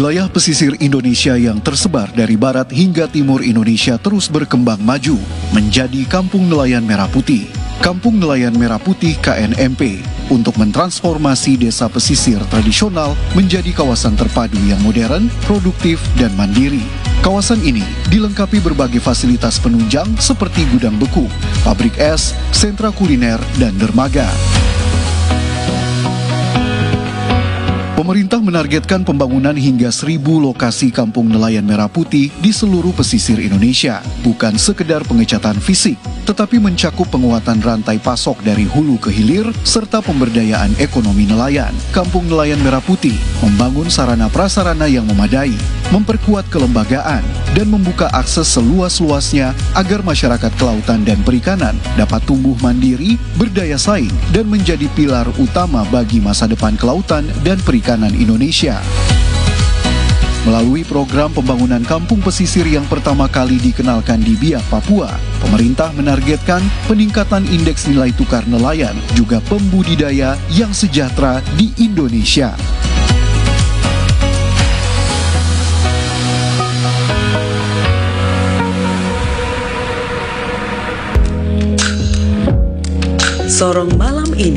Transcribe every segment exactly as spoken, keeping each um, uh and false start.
Wilayah pesisir Indonesia yang tersebar dari barat hingga timur Indonesia terus berkembang maju menjadi Kampung Nelayan Merah Putih. Kampung Nelayan Merah Putih K N M P untuk mentransformasi desa pesisir tradisional menjadi kawasan terpadu yang modern, produktif, dan mandiri. Kawasan ini dilengkapi berbagai fasilitas penunjang seperti gudang beku, pabrik es, sentra kuliner, dan dermaga. Pemerintah menargetkan pembangunan hingga seribu lokasi kampung nelayan merah putih di seluruh pesisir Indonesia. Bukan sekedar pengecatan fisik, tetapi mencakup penguatan rantai pasok dari hulu ke hilir serta pemberdayaan ekonomi nelayan. Kampung Nelayan Merah Putih membangun sarana prasarana yang memadai, memperkuat kelembagaan, dan membuka akses seluas-luasnya agar masyarakat kelautan dan perikanan dapat tumbuh mandiri, berdaya saing, dan menjadi pilar utama bagi masa depan kelautan dan perikanan Indonesia. Melalui program pembangunan kampung pesisir yang pertama kali dikenalkan di Biak, Papua, pemerintah menargetkan peningkatan indeks nilai tukar nelayan juga pembudidaya yang sejahtera di Indonesia. Sorong malam ini.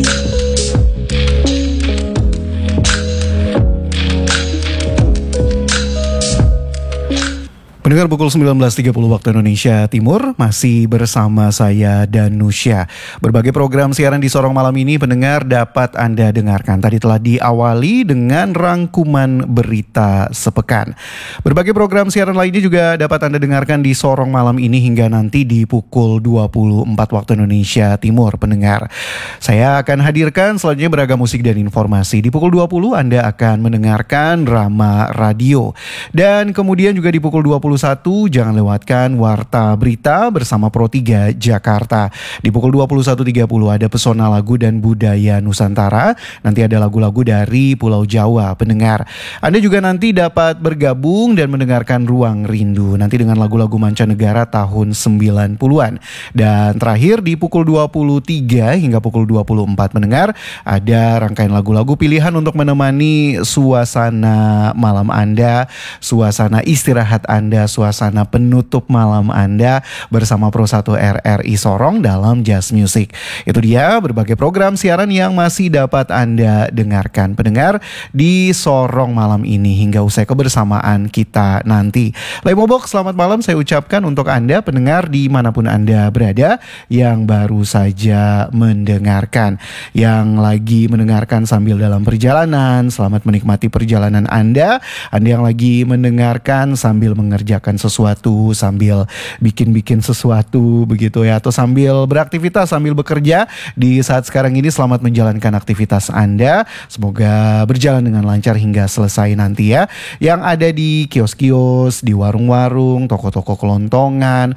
Pendengar pukul sembilan belas tiga puluh waktu Indonesia Timur, masih bersama saya Danusya. Berbagai program siaran di Sorong Malam ini pendengar dapat Anda dengarkan. Tadi telah diawali dengan rangkuman berita sepekan. Berbagai program siaran lainnya juga dapat Anda dengarkan di Sorong Malam ini hingga nanti di pukul dua puluh empat waktu Indonesia Timur, pendengar. Saya akan hadirkan selanjutnya beragam musik dan informasi. Di pukul dua puluh Anda akan mendengarkan Rama Radio. Dan kemudian juga di pukul dua puluh satu jangan lewatkan Warta Berita bersama Pro tiga Jakarta. Di pukul dua puluh satu tiga puluh ada Pesona Lagu dan Budaya Nusantara. Nanti ada lagu-lagu dari Pulau Jawa, pendengar. Anda juga nanti dapat bergabung dan mendengarkan Ruang Rindu nanti dengan lagu-lagu mancanegara tahun sembilan puluhan. Dan terakhir di pukul dua puluh tiga hingga pukul dua puluh empat pendengar ada rangkaian lagu-lagu pilihan untuk menemani suasana malam Anda, suasana istirahat Anda, suasana penutup malam Anda bersama Pro satu R R I Sorong dalam Jazz Music. Itu dia berbagai program siaran yang masih dapat Anda dengarkan, pendengar, di Sorong malam ini hingga usai kebersamaan kita nanti. Lemobok, selamat malam saya ucapkan untuk Anda pendengar dimanapun Anda berada yang baru saja mendengarkan, yang lagi mendengarkan sambil dalam perjalanan, selamat menikmati perjalanan Anda. Anda yang lagi mendengarkan sambil mengerjakan sesuatu, sambil bikin-bikin sesuatu begitu ya, atau sambil beraktivitas, sambil bekerja di saat sekarang ini, selamat menjalankan aktivitas Anda. Semoga berjalan dengan lancar hingga selesai nanti ya. Yang ada di kios-kios, di warung-warung, toko-toko kelontongan,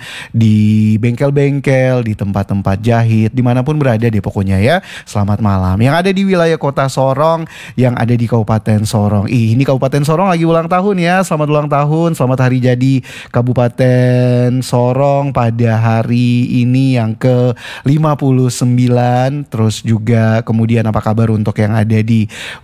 di bengkel-bengkel, di tempat-tempat jahit, dimanapun berada deh pokoknya ya. Selamat malam. Yang ada di wilayah kota Sorong, yang ada di Kabupaten Sorong. Ih, ini Kabupaten Sorong lagi ulang tahun ya. Selamat ulang tahun, selamat hari jadi Kabupaten Sorong pada hari ini yang ke lima puluh sembilan. Terus juga kemudian apa kabar untuk yang ada di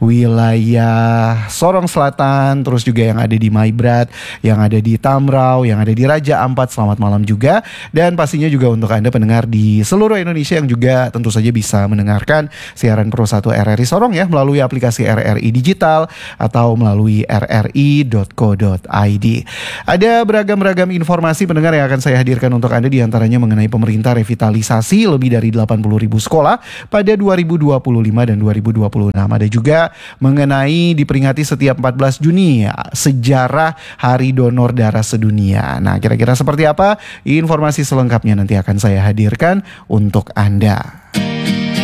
wilayah Sorong Selatan, terus juga yang ada di Maibrat, yang ada di Tamrau, yang ada di Raja Ampat, selamat malam juga. Dan pastinya juga untuk Anda pendengar di seluruh Indonesia yang juga tentu saja bisa mendengarkan siaran Pro satu R R I Sorong ya melalui aplikasi R R I Digital atau melalui r r i dot co dot i d. Ada beragam-beragam informasi pendengar yang akan saya hadirkan untuk Anda, diantaranya mengenai pemerintah revitalisasi lebih dari delapan puluh ribu sekolah pada dua ribu dua puluh lima dan dua ribu dua puluh enam. Ada juga mengenai diperingati setiap empat belas Juni ya, sejarah Hari Donor Darah Sedunia. Nah, kira-kira seperti apa informasi selengkapnya nanti akan saya hadirkan untuk Anda.